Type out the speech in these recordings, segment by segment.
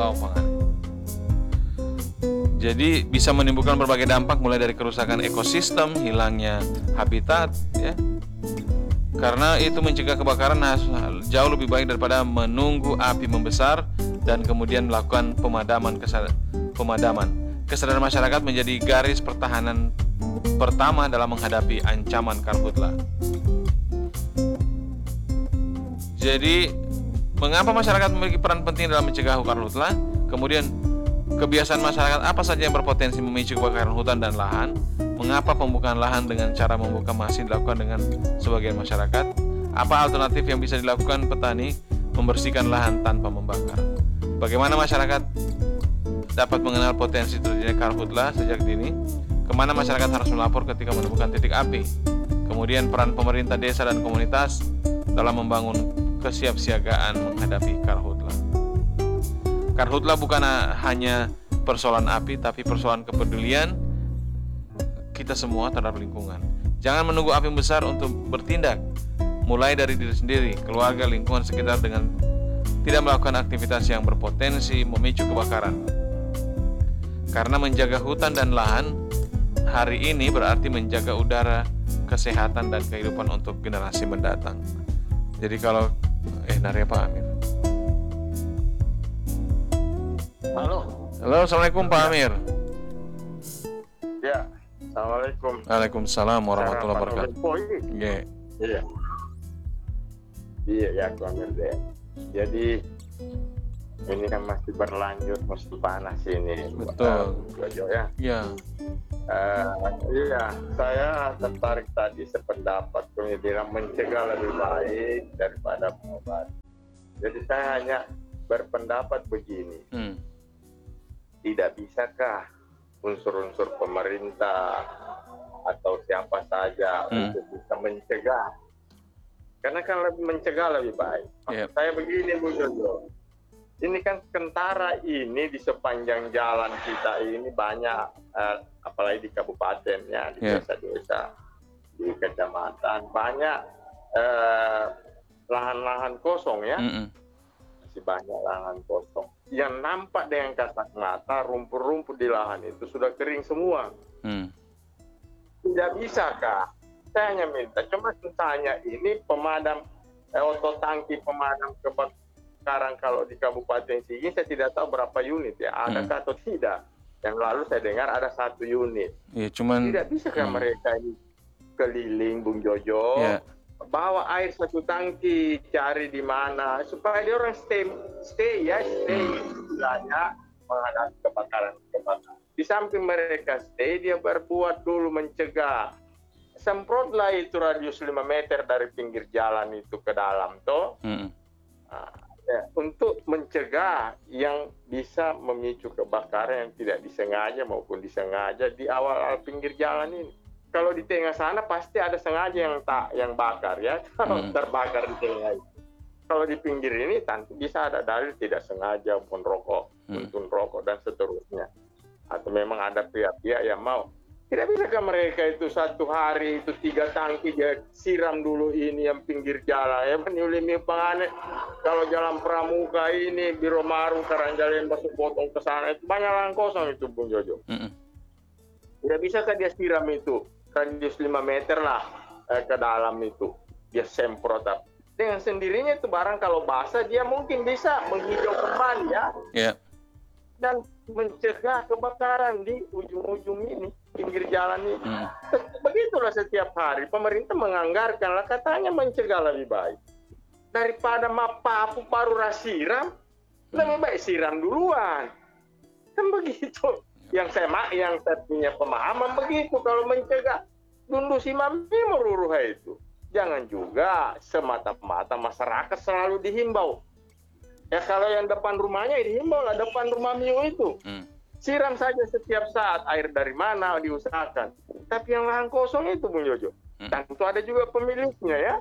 bau pangan. Jadi bisa menimbulkan berbagai dampak, mulai dari kerusakan ekosistem, hilangnya habitat, ya. Karena itu mencegah kebakaran jauh lebih baik daripada menunggu api membesar dan kemudian melakukan pemadaman. Kesadaran masyarakat menjadi garis pertahanan pertama dalam menghadapi ancaman karhutla. Jadi, mengapa masyarakat memiliki peran penting dalam mencegah karhutla? Kemudian, kebiasaan masyarakat apa saja yang berpotensi memicu kebakaran hutan dan lahan? Mengapa pembukaan lahan dengan cara membuka masih dilakukan dengan sebagian masyarakat? Apa alternatif yang bisa dilakukan petani membersihkan lahan tanpa membakar? Bagaimana masyarakat dapat mengenal potensi terjadinya karhutla sejak dini? Kemana masyarakat harus melapor ketika menemukan titik api? Kemudian peran pemerintah desa dan komunitas dalam membangun kesiapsiagaan menghadapi karhutla. Karhutla bukan hanya persoalan api, tapi persoalan kepedulian kita semua terhadap lingkungan. Jangan menunggu api besar untuk bertindak. Mulai dari diri sendiri, keluarga, lingkungan sekitar dengan tidak melakukan aktivitas yang berpotensi memicu kebakaran. Karena menjaga hutan dan lahan hari ini berarti menjaga udara, kesehatan, dan kehidupan untuk generasi mendatang. Jadi kalau nari Pak Amir. Halo, Assalamualaikum Pak Amir. ya, assalamualaikum. Waalaikumsalam warahmatullahi wabarakatuh. Iya, iya ya, Pak Amir deh. Jadi ini kan masih berlanjut, masih panas ini. Betul. Jojo ya. Ya. Iya, saya tertarik tadi sependapat kemudian mencegah lebih baik daripada mengobati. Jadi saya hanya berpendapat begini. Tidak bisakah unsur-unsur pemerintah atau siapa saja untuk bisa mencegah? Karena kan lebih mencegah lebih baik. Maksud saya begini, Bu Jojo. Ini kan kentara ini di sepanjang jalan kita ini banyak, apalagi di kabupaten ya, di desa-desa, di kecamatan banyak lahan-lahan kosong ya, masih banyak lahan kosong. Yang nampak dengan kasat mata rumput-rumput di lahan itu sudah kering semua. Tidak bisakah? Saya hanya minta, cuma tanya ini pemadam tangki pemadam kebakaran. Sekarang kalau di Kabupaten Sigi saya tidak tahu berapa unit ya, adakah atau tidak. Yang lalu saya dengar ada 1 unit. Ya, cuman tidak bisa kan mereka ini keliling, Bung Jojo, bawa air 1 tangki, cari di mana supaya dia orang stay istilahnya menghadapi kebakaran. Di samping mereka stay, dia berbuat dulu mencegah. Semprotlah itu radius 5 meter dari pinggir jalan itu ke dalam toh. Untuk mencegah yang bisa memicu kebakaran yang tidak disengaja maupun disengaja di awal pinggir jalan ini. Kalau di tengah sana pasti ada sengaja yang bakar ya, kalau terbakar di tengah itu. Kalau di pinggir ini tentu bisa ada dalil tidak sengaja pun puntun rokok dan seterusnya. Atau memang ada pihak-pihak yang mau. Tidak bisakah mereka itu 1 hari itu 3 tangki dia siram dulu ini yang pinggir jalan ya, menyulimi pangane. Kalau jalan Pramuka ini Biro Maru Karanjalan masuk potong ke sana itu banyak lahan kosong itu, Bung Jojo. Tidak bisakah dia siram itu radius 5 meter lah ke dalam itu, dia semprot up. Dengan sendirinya itu barang kalau basah dia mungkin bisa menghijau kembali ya. Dan mencegah kebakaran di ujung-ujung ini, pinggir jalan ini. Begitulah setiap hari pemerintah menganggarkan lah, katanya mencegah lebih baik. Daripada mapapu baru siram, lebih baik siram duluan. Kan begitu. Yang saya punya pemahaman begitu, kalau mencegah dundu si mami meruruh itu. Jangan juga semata-mata masyarakat selalu dihimbau. Ya kalau yang depan rumahnya dihimbau lah, depan rumah Mio itu. Siram saja setiap saat, air dari mana diusahakan. Tapi yang lahan kosong itu, Bung Jojo, tentu ada juga pemiliknya ya.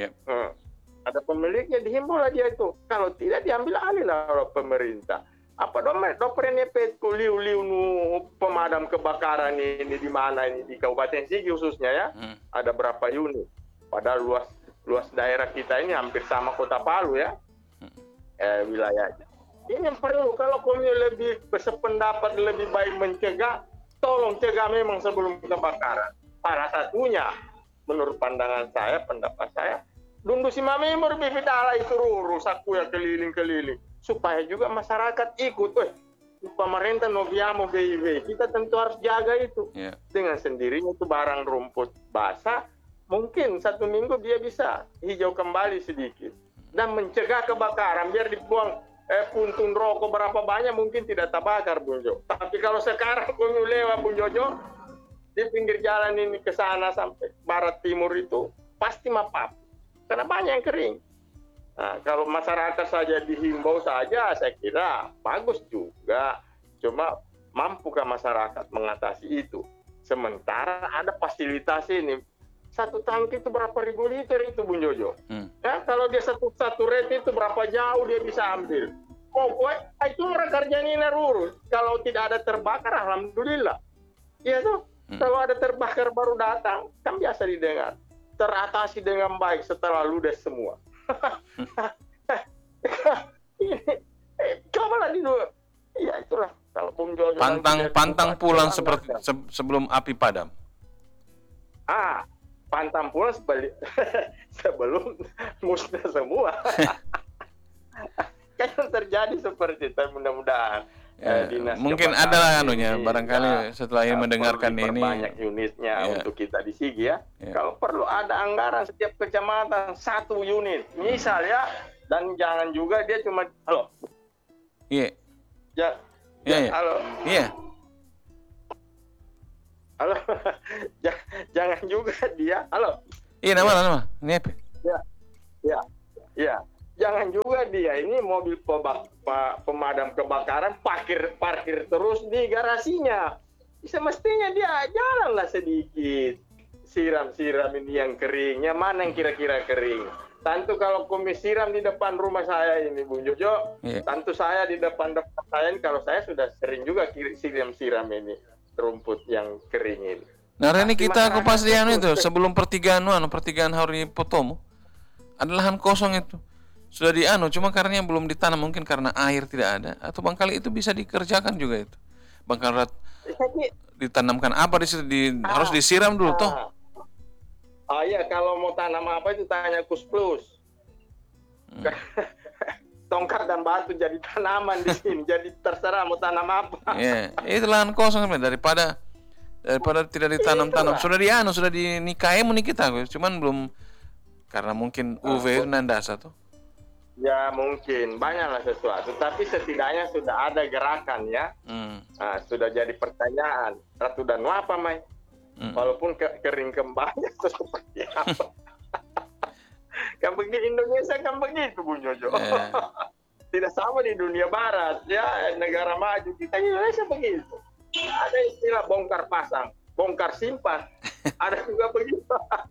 Ada pemiliknya, dihimbau lah dia itu. Kalau tidak diambil alih lah oleh pemerintah. Apa dopernya petku liu-liu pemadam kebakaran ini di mana ini di Kabupaten Sigi khususnya ya. Ada berapa unit. Padahal luas daerah kita ini hampir sama Kota Palu ya. Wilayahnya. Ini yang perlu, kalau kami lebih bersependapat lebih baik mencegah, tolong cegah memang sebelum kebakaran. Salah satunya, menurut pandangan saya, pendapat saya, dundu si mamimur bibitala itu rusak ya keliling-keliling. Supaya juga masyarakat ikut. Pemerintah nobiamo BIB, kita tentu harus jaga itu. Yeah. Dengan sendirinya itu barang rumput basah, mungkin 1 minggu dia bisa hijau kembali sedikit. Dan mencegah kebakaran, biar dibuang puntung rokok berapa banyak mungkin tidak terbakar, Bung Jo. Tapi kalau sekarang kami lewat, Bung Jojo, di pinggir jalan ini ke sana sampai barat timur itu pasti mapap. Karena banyak yang kering. Nah, kalau masyarakat saja dihimbau saja, saya kira bagus juga. Cuma mampukah masyarakat mengatasi itu? Sementara ada fasilitas ini. 1 tangki itu berapa ribu liter itu, Bung Jojo? Ya, kalau dia satu rate itu berapa jauh dia bisa ambil? Itu orang kerjanya urus. Kalau tidak ada terbakar, alhamdulillah. Iya tuh. Kalau ada terbakar baru datang, kan biasa didengar. Teratasi dengan baik setelah ludes semua. Cobalah dulu. Ya itulah. Kalau Bung Jojo pantang pulang seperti sebelum api padam. Pantang pulang sebelum musnah semua. Kan terjadi seperti itu, mudah-mudahan. Mungkin ada lah anunya, barangkali setelah ini mendengarkan ini banyak unitnya untuk kita di Sigi ya. Kalau perlu ada anggaran setiap kecamatan 1 unit misal ya, dan jangan juga dia cuma halo. Iya. Halo. Iya. Halo. Jangan juga dia halo. Iya, nama. Ini apa? Ya. Jangan juga dia ini mobil pemadam kebakaran parkir terus di garasinya. Semestinya dia jalanlah sedikit. Siram ini yang keringnya, mana yang kira-kira kering. Tentu kalau kami siram di depan rumah saya ini, Bung Jojo, tentu saya di depan saya ini, kalau saya sudah sering juga siram ini rumput yang kering ini. Nah, ini kita kupas di itu sebelum pertigaan Hari Potomo. Ada lahan kosong itu. Sudah cuma karena belum ditanam, mungkin karena air tidak ada, atau bangkali itu bisa dikerjakan juga itu. Bangkal ditanamkan apa di situ, harus disiram dulu toh. Iya, kalau mau tanam apa itu tanya Kus Plus. Tongkat dan batu jadi tanaman di sini, jadi terserah mau tanam apa. Itu lahan kosong daripada tidak ditanam-tanam. Sudah dinikahi kita, cuman belum, karena mungkin UV itu nandasa tuh. Ya mungkin banyaklah sesuatu, tapi setidaknya sudah ada gerakan ya. Sudah jadi pertanyaan Ratu dan apa Mai? Walaupun kering kembali itu seperti apa? Kan begitu Indonesia kan begitu, Bung Jojo. Tidak sama di dunia barat ya, negara maju kita Indonesia begitu. Ada istilah bongkar pasang, bongkar simpan. Ada juga begitu.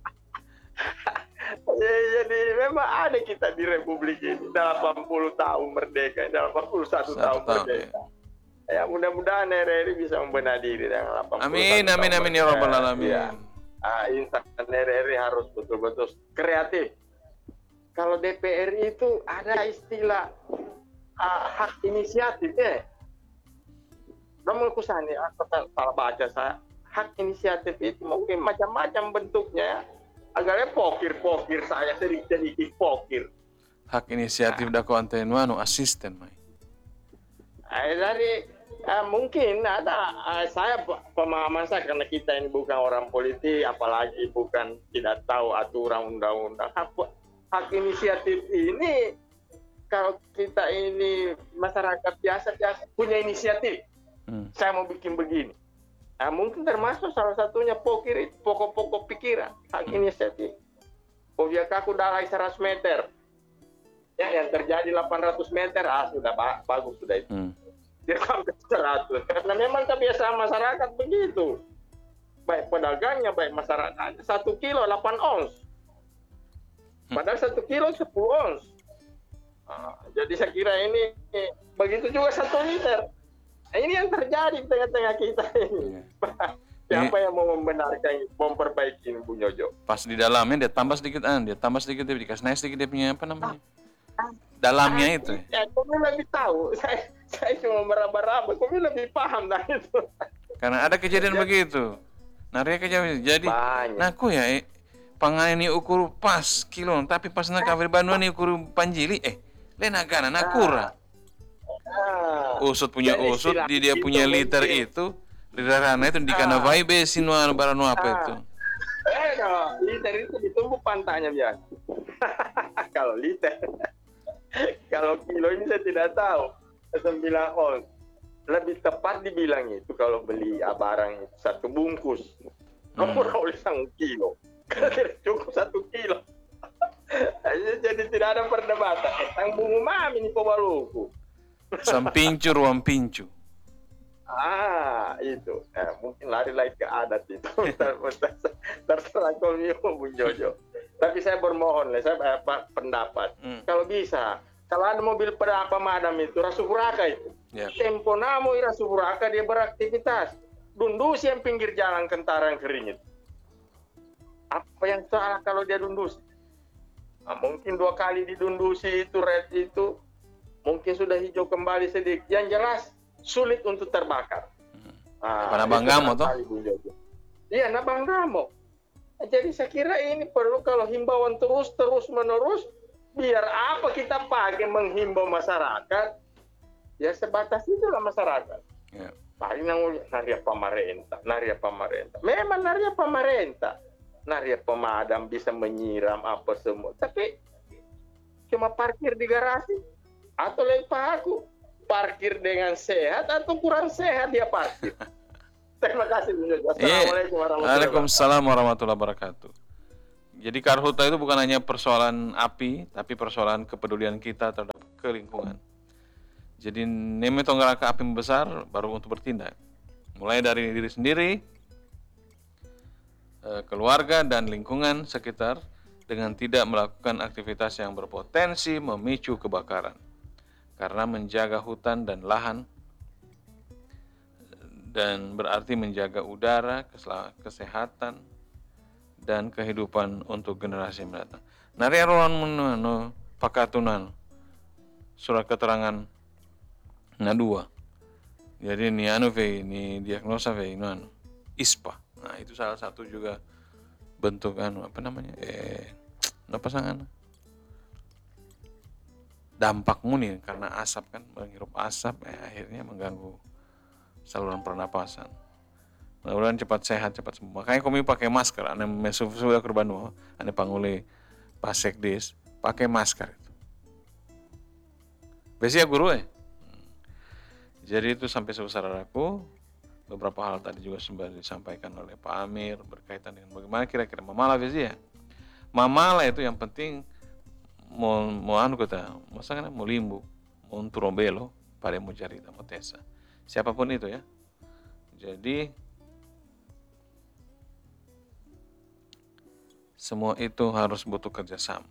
Jadi memang ada kita di Republik ini 80 tahun merdeka, 81 tahun merdeka. Ya mudah-mudahan RRI bisa membenahi diri dengan 81 amin ya rabbal alamin. Insan RRI harus betul-betul kreatif. Kalau DPR itu ada istilah hak inisiatif ya. Namun kusani salah baca saya. Hak inisiatif itu mungkin macam-macam bentuknya ya. Agarnya pokir saya sedikit pokir. Hak inisiatif dakwaan tenuanu asisten Mai. Dari mungkin ada saya pemahaman saya karena kita ini bukan orang politik, apalagi bukan tidak tahu aturan undang-undang. Hak inisiatif ini kalau kita ini masyarakat biasa punya inisiatif. Saya mau bikin begini. Mungkin termasuk salah satunya pokir, pokok-pokok pikiran, hak inisiatif. Biakaku dalai 100 meter, ya yang terjadi 800 meter, sudah bagus sudah itu. Dia sampai 100, karena memang kebiasaan masyarakat begitu. Baik pedagangnya, baik masyarakatnya, 1 kilo 8 ons. Padahal 1 kilo 10 ons. Jadi saya kira ini begitu juga 1 liter. Ini yang terjadi di tengah-tengah kita ini. Siapa yang mau membenarkan, memperbaiki ini, Bu Jojo? Pas di dalamnya dia tambah sedikit, dikasih naik sedikit dia punya apa namanya? dalamnya itu. Ya, kami lebih tahu. Saya cuma meraba-raba. Kami lebih paham dah itu. Karena ada kejadian begitu. Naria kejadian. Jadi, Banyak. naku ya, pangan ini ukur pas kilo, tapi pas nak kawin Bandung ini ukur panjili, lena gana nakura. Usut punya Jadi usut, istilah dia itu punya liter mungkin. itu, literana itu dikana vibe sinuan barang apa itu. Kalau liter itu ditumbuh pantatnya biasa. Kalau liter. Kalau kilo ini saya tidak tahu. 9 ons. Lebih tepat dibilang itu kalau beli barang itu 1 bungkus. Kamu oleh 1 kilo. Karena tidak cukup 1 kilo. Jadi tidak ada perdebatan. Tang bungu mami ini pobaluku. Sampincu ruang pincu. Itu. Mungkin lari lagi ke adat itu. Terserah kau Bung Jojo. Tapi saya bermohon, saya pendapat. Kalau bisa, kalau ada mobil pemadam itu, Rasupuraka itu. Yep. Tempo namo Rasupuraka dia beraktivitas. Dundusi yang pinggir jalan kentara yang kering itu. Apa yang salah kalau dia dundusi? Mungkin 2 kali didundusi itu, red itu. Mungkin sudah hijau kembali sedikit. Yang jelas, sulit untuk terbakar. Nabang Gamo toh? Iya, Nabang Gamo. Jadi saya kira ini perlu kalau himbauan terus menerus, biar apa kita pakai menghimbau masyarakat, ya sebatas itulah masyarakat. Yeah. Paling naria pemerintah. Memang naria pemerintah. Naria pemadam bisa menyiram apa semua. Tapi cuma parkir di garasi. Atau lebih aku parkir dengan sehat atau kurang sehat dia parkir. Terima kasih. Assalamualaikum warahmatullahi wabarakatuh. Waalaikumsalam warahmatullahi wabarakatuh. Jadi karhutla itu bukan hanya persoalan api, tapi persoalan kepedulian kita terhadap lingkungan. Jadi neme tonggak api besar baru untuk bertindak. Mulai dari diri sendiri, keluarga dan lingkungan sekitar dengan tidak melakukan aktivitas yang berpotensi memicu kebakaran. Karena menjaga hutan dan lahan dan berarti menjaga udara, kesehatan, dan kehidupan untuk generasi mendatang. Nari aruan menano pakatunan surat keterangan ngadua. Jadi ni ni diagnosa ISPA. Nah, itu salah satu juga bentuk pasangan. Dampakmu nih karena asap kan, menghirup asap akhirnya mengganggu saluran pernapasan. Mudah-mudahan cepat sehat, cepat sembuh. Makanya kami pakai masker. Ane sudah ke Bandung, ane panguli pasek dis, pakai masker itu. Besi ya guru Jadi itu sampai sebesar aku. Beberapa hal tadi juga sempat disampaikan oleh Pak Amir berkaitan dengan bagaimana kira-kira mamalah besi ya. Mamalah itu yang penting mau mau limbu, mau turombelo, pada mau cari mau tesa. Siapapun itu ya. Jadi semua itu harus butuh kerjasama.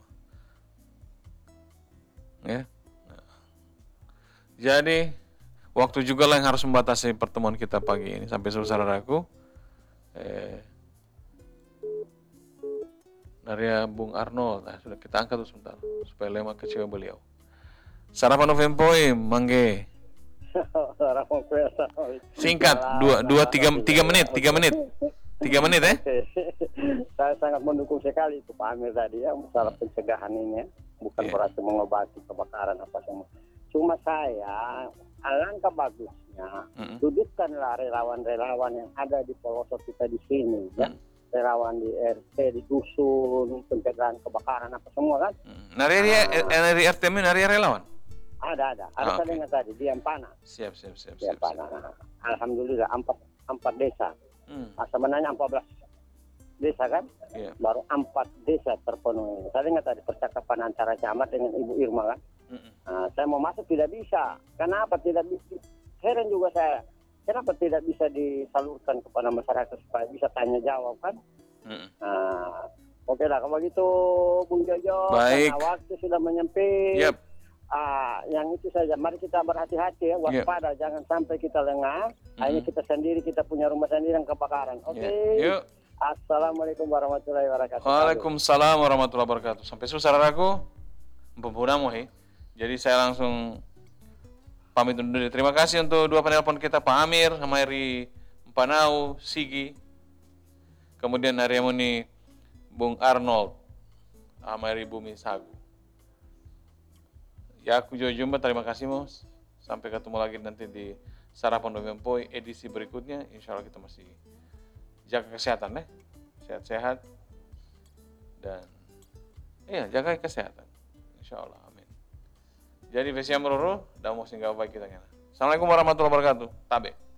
Ya. Nah. Jadi waktu juga lah yang harus membatasi pertemuan kita pagi ini sampai saudaraku. Naria Bung Arnold, sudah kita angkat tuh sebentar supaya lema kecewa beliau. Sarapan Novempoi, mangge. Singkat, 3 menit. 3 menit Saya sangat mendukung sekali itu Pak Amir tadi ya, masalah pencegahan ini ya. Bukan berarti mengobati kebakaran apa semua. Cuma saya alangkah bagusnya dudukkanlah relawan-relawan yang ada di pelosok kita di sini ya. Relawan di RT, di dusun, pencegahan kebakaran apa semua kan. Nari RT nari relawan? Ada saya dengar tadi di Ampana. Siap. Ampana. Alhamdulillah 4 desa. Sebenarnya 14 desa kan? Yeah. Baru 4 desa terpenuhi. Saya dengar tadi percakapan antara camat dengan Ibu Irma kan. Saya mau masuk tidak bisa. Kenapa tidak bisa? Heran juga saya. Kenapa tidak bisa disalurkan kepada masyarakat supaya bisa tanya jawab kan? Oke lah kalau gitu Bung Jojo. Baik. Karena waktu sudah menyempit. Yep. Yang itu saja. Mari kita berhati-hati ya, waspada, jangan sampai kita lengah. Akhirnya kita sendiri, kita punya rumah sendiri yang kebakaran. Oke. Yuk. Assalamualaikum warahmatullahi wabarakatuh. Waalaikumsalam warahmatullahi wabarakatuh. Sampai susah aku. Mpupuna mo Jadi saya langsung pamit undur diri. Terima kasih untuk dua penelpon kita, Pak Amir, Hamari Empanau, Sigi. Kemudian hari ini Bung Arnold, Hamari Bumi Sagu. Ya, aku Jojo Jumba, terima kasih Mos. Sampai ketemu lagi nanti di Sarapan Domempoi edisi berikutnya. Insya Allah kita masih jaga kesehatan ya. Sehat-sehat. Dan jaga kesehatan. Insya Allah, amin. Jadi, Vesia Meroro, dan mau singgah baik kita. Assalamualaikum warahmatullahi wabarakatuh. Tabe.